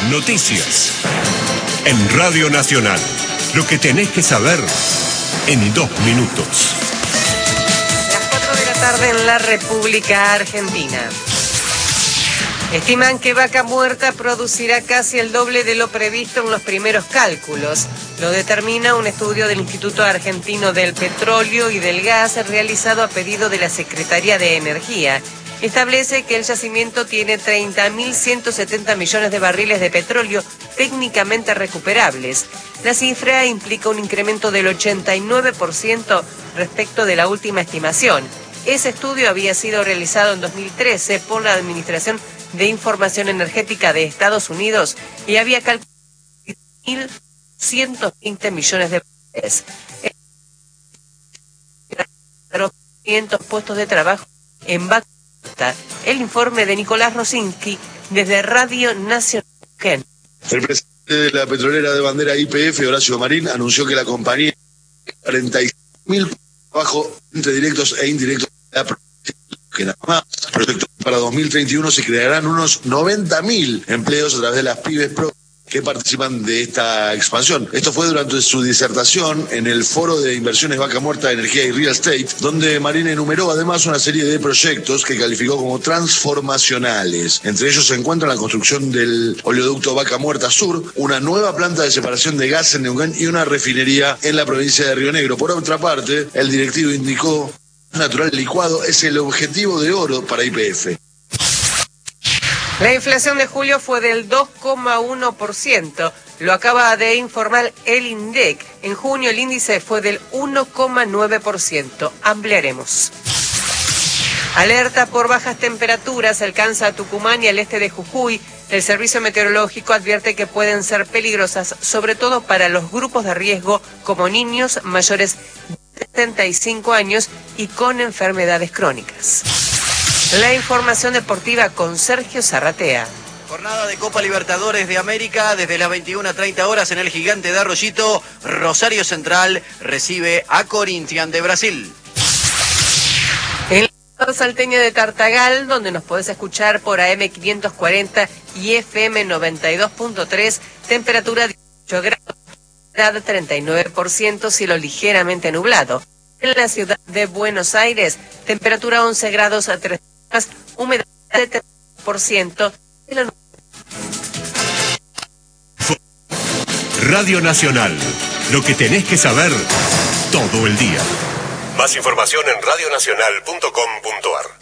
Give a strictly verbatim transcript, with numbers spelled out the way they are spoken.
Noticias. En Radio Nacional. Lo que tenés que saber en dos minutos. Las cuatro de la tarde en la República Argentina. Estiman que Vaca Muerta producirá casi el doble de lo previsto en los primeros cálculos. Lo determina un estudio del Instituto Argentino del Petróleo y del Gas realizado a pedido de la Secretaría de Energía. Establece que el yacimiento tiene treinta mil ciento setenta millones de barriles de petróleo técnicamente recuperables. La cifra implica un incremento del ochenta y nueve por ciento respecto de la última estimación. Ese estudio había sido realizado en dos mil trece por la Administración de Información Energética de Estados Unidos y había calculado mil ciento veinte millones de barriles. quinientos puestos de trabajo en Vaca. El informe de Nicolás Rosinski desde Radio Nacional. El presidente de la petrolera de bandera Y P F, Horacio Marín, anunció que la compañía cuarenta y mil trabajos entre directos e indirectos que nada más. Proyecto para dos mil treinta y uno se crearán unos noventa mil empleos a través de las pymes pro que participan de esta expansión. Esto fue durante su disertación en el Foro de Inversiones Vaca Muerta, Energía y Real Estate, donde Marín enumeró además una serie de proyectos que calificó como transformacionales. Entre ellos se encuentra la construcción del oleoducto Vaca Muerta Sur, una nueva planta de separación de gas en Neuquén y una refinería en la provincia de Río Negro. Por otra parte, el directivo indicó que natural licuado es el objetivo de oro para Y P F. La inflación de julio fue del dos coma uno por ciento, lo acaba de informar el INDEC. En junio el índice fue del uno coma nueve por ciento. Ampliaremos. Alerta por bajas temperaturas alcanza a Tucumán y al este de Jujuy. El Servicio Meteorológico advierte que pueden ser peligrosas, sobre todo para los grupos de riesgo como niños mayores de setenta y cinco años y con enfermedades crónicas. La información deportiva con Sergio Zarratea. Jornada de Copa Libertadores de América desde las veintiuna treinta horas en el Gigante de Arroyito. Rosario Central recibe a Corinthians de Brasil. En la salteña de Tartagal, donde nos podés escuchar por A M quinientos cuarenta y F M noventa y dos punto tres, temperatura dieciocho grados, treinta y nueve por ciento, cielo ligeramente nublado. En la ciudad de Buenos Aires, temperatura once grados a tres, humedad de treinta por ciento. Radio Nacional, lo que tenés que saber todo el día. Más información en radio nacional punto com punto ar.